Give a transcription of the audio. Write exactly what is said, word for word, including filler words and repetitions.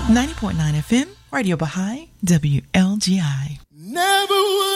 ninety point nine F M, Radio Baha'i, W L G I. Never would